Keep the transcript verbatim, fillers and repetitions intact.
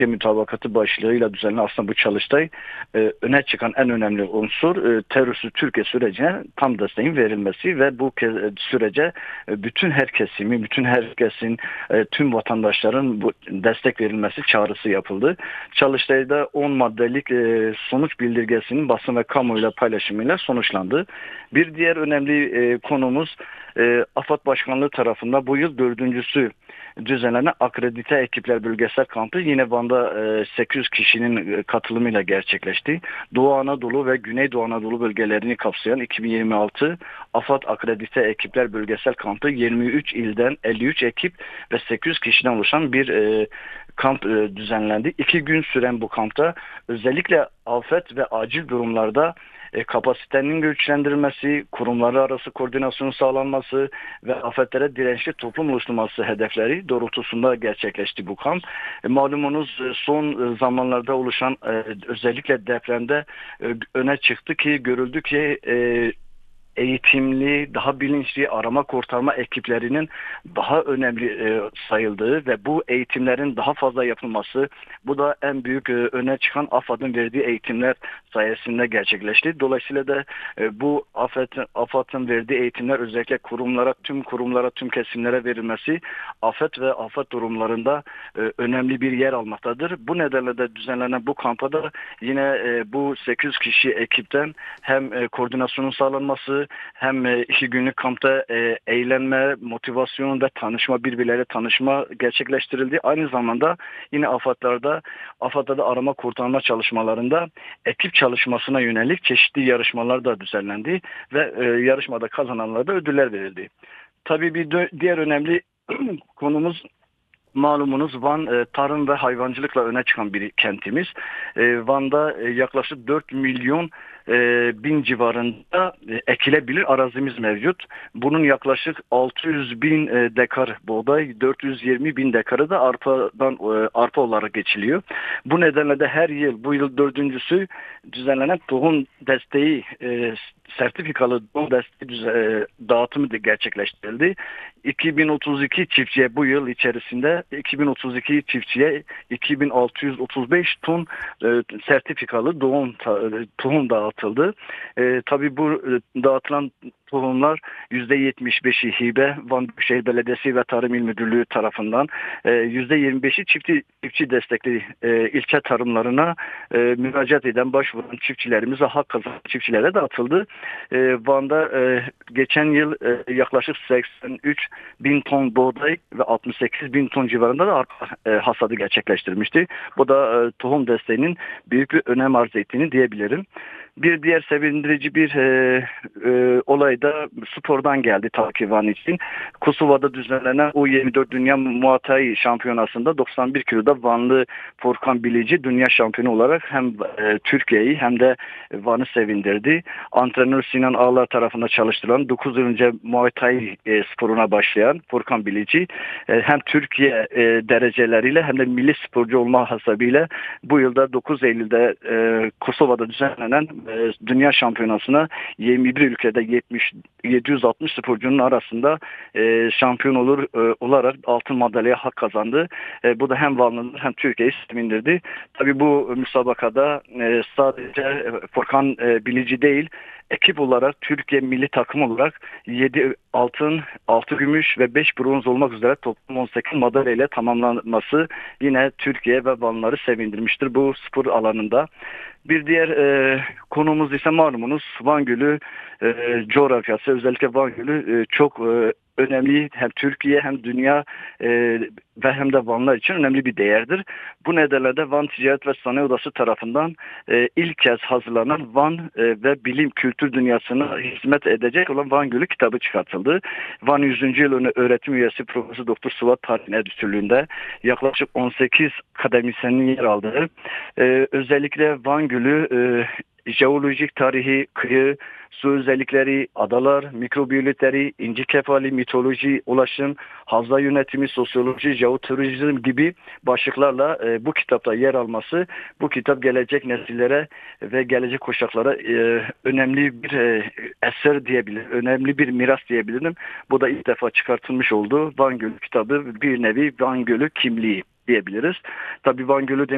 Mütabakatı başlığıyla düzenlenen aslında bu çalıştay e, öne çıkan en önemli unsur e, terörsüz Türkiye sürecine tam desteğin verilmesi ve bu kez, e, sürece e, bütün her kesimi, bütün herkesin, e, tüm vatandaşların bu destek verilmesi çağrısı yapıldı. Çalıştayda on maddelik e, sonuç bildirgesinin basın ve kamuoyuyla paylaşımıyla sonuçlandı. Bir diğer önemli e, konumuz e, AFAD Başkanlığı tarafından bu yıl dördüncüsü düzenlenen akredite ekipler bölgesel kampı yine Van'da e, sekiz yüz kişinin e, katılımıyla gerçekleşti. Doğu Anadolu ve Güneydoğu Anadolu bölgelerini kapsayan iki bin yirmi altı AFAD akredite ekipler bölgesel kampı yirmi üç ilden elli üç ekip ve sekiz yüz kişiden oluşan bir e, kamp e, düzenlendi. İki gün süren bu kampta özellikle afet ve acil durumlarda e, kapasitenin güçlendirilmesi, kurumları arası koordinasyonun sağlanması ve afetlere dirençli toplum oluşturması hedefleri doğrultusunda gerçekleşti bu kamp. E, malumunuz e, son e, zamanlarda oluşan e, özellikle depremde e, öne çıktı ki görüldü ki e, eğitimli, daha bilinçli arama kurtarma ekiplerinin daha önemli e, sayıldığı ve bu eğitimlerin daha fazla yapılması, bu da en büyük e, öne çıkan AFAD'ın verdiği eğitimler sayesinde gerçekleşti. Dolayısıyla da e, bu AFAD'ın AFAD'ın verdiği eğitimler özellikle kurumlara, tüm kurumlara, tüm kesimlere verilmesi afet ve afet durumlarında e, önemli bir yer almaktadır. Bu nedenle de düzenlenen bu kampa da yine e, bu sekiz yüz kişi ekipten hem e, koordinasyonun sağlanması, hem iki günlük kampta e, eğlenme, motivasyon ve tanışma, birbirleriyle tanışma gerçekleştirildi. Aynı zamanda yine AFAD'larda, AFAD'da arama kurtarma çalışmalarında ekip çalışmasına yönelik çeşitli yarışmalar da düzenlendi ve e, yarışmada kazananlara da ödüller verildi. Tabii bir de, diğer önemli konumuz, malumunuz Van e, tarım ve hayvancılıkla öne çıkan bir kentimiz. E, Van'da e, yaklaşık dört milyon e, bin civarında e, ekilebilir arazimiz mevcut. Bunun yaklaşık altı yüz bin e, dekar buğday, dört yüz yirmi bin dekarı da arpadan e, arpa olarak geçiliyor. Bu nedenle de her yıl, bu yıl dördüncüsü düzenlenen tohum desteği e, sertifikalı tohum desteği düze, dağıtımı da gerçekleştirildi. iki bin otuz iki çiftçiye bu yıl içerisinde iki bin otuz iki çiftçiye iki bin altı yüz otuz beş ton e, sertifikalı tohum, tohum dağıtıldı. E, tabii bu e, dağıtılan tohumlar yüzde yetmiş beşi hibe, Van Büyükşehir Belediyesi ve Tarım İl Müdürlüğü tarafından, e, yüzde yirmi beşi çiftçi, çiftçi destekli e, ilçe tarımlarına e, müracaat eden, başvuran çiftçilerimize, hak kazanan çiftçilere dağıtıldı. E, Van'da e, geçen yıl e, yaklaşık seksen üç bin ton buğday ve altmış sekiz bin ton civarında da arpa e, hasadı gerçekleştirmişti. Bu da e, tohum desteğinin büyük bir önem arz ettiğini diyebilirim. Bir diğer sevindirici bir e, e, olay da spordan geldi tabii ki Van için. Kosova'da düzenlenen U yirmi dört Dünya Muay Thai Şampiyonası'nda doksan bir kiloda Vanlı Furkan Bilici dünya şampiyonu olarak hem e, Türkiye'yi hem de Van'ı sevindirdi. Antrenör Sinan Ağlar tarafından çalıştırılan dokuz yıl önce Muay Thai e, sporuna başlayan Furkan Bilici e, hem Türkiye e, dereceleriyle hem de milli sporcu olma hasabıyla bu yılda dokuz Eylül'de e, Kosova'da düzenlenen e, Dünya Şampiyonası'na yirmi bir ülkede yetmiş yedi yüz altmış sporcunun arasında e, şampiyon olur e, olarak altın madalyaya hak kazandı. E, bu da hem Vanlıları hem Türkiye'yi sevindirdi. Tabii bu müsabakada e, sadece e, Furkan e, Bilici değil, ekip olarak Türkiye milli takım olarak yedi altın, altı gümüş ve beş bronz olmak üzere toplam on sekiz madalya ile tamamlanması yine Türkiye ve Vanlıları sevindirmiştir bu spor alanında. Bir diğer e, konumuz ise malumunuz Van Gölü e, coğrafyası, özellikle Van Gölü e, çok e, önemli, hem Türkiye hem dünya e, ve hem de Vanlar için önemli bir değerdir. Bu nedenle de Van Ticaret ve Sanayi Odası tarafından e, ilk kez hazırlanan Van e, ve bilim kültür dünyasına hizmet edecek olan Van Gölü kitabı çıkartıldı. Van yüzüncü yıl öğretim üyesi Profesör Doktor Suat Tarhin editörlüğünde yaklaşık on sekiz akademisyenin yer aldığı, e, özellikle Van Gölü e, jeolojik tarihi, kıyı, su özellikleri, adalar, mikrobiyolojisi, inci kefali, mitoloji, ulaşım, havza yönetimi, sosyoloji, jeoturizm gibi başlıklarla e, bu kitapta yer alması, bu kitap gelecek nesillere ve gelecek kuşaklara e, önemli bir e, eser diyebilirim, önemli bir miras diyebilirim. Bu da ilk defa çıkartılmış oldu. Van Gölü kitabı bir nevi Van Gölü kimliği diyebiliriz. Tabii Van Gölü